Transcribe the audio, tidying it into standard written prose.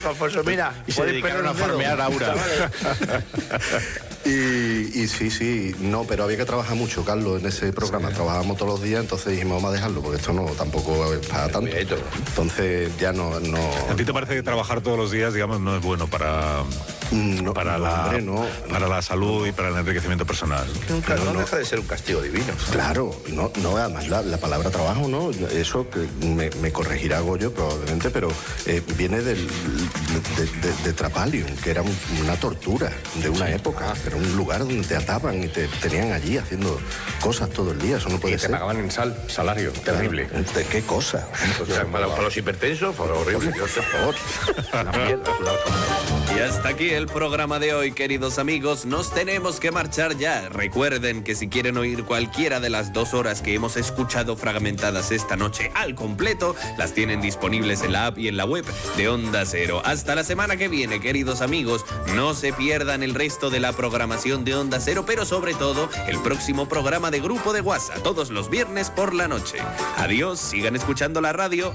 Alfonso, mira, y se dedicaron a farmear Aura. Y sí, no, pero había que trabajar mucho, Carlos, en ese programa. Sí. Trabajábamos todos los días, entonces dijimos, vamos a dejarlo, porque esto no tampoco es para tanto. Entonces ya no... ¿A ti te parece que trabajar todos los días, digamos, no es bueno para la salud y para el enriquecimiento personal? No deja de ser un castigo divino. Claro, no además la palabra trabajo, ¿no? Eso que me corregirá Goyo probablemente, pero viene de Trapalium, que era una tortura de una época. Era un lugar donde te ataban y te tenían allí haciendo cosas todo el día. Eso no puede ser. Y te pagaban en salario. Terrible. ¿De qué cosa? O sea, para los hipertensos, fue horrible. Por favor. Y hasta aquí el programa de hoy, queridos amigos. Nos tenemos que marchar ya. Recuerden que si quieren oír cualquiera de las 2 horas que hemos escuchado fragmentadas esta noche al completo, las tienen disponibles en la app y en la web de Onda Cero. Hasta la semana que viene, queridos amigos. No se pierdan el resto de la programación de Onda Cero, pero sobre todo el próximo programa de Grupo de WhatsApp, todos los viernes por la noche. Adiós, sigan escuchando la radio.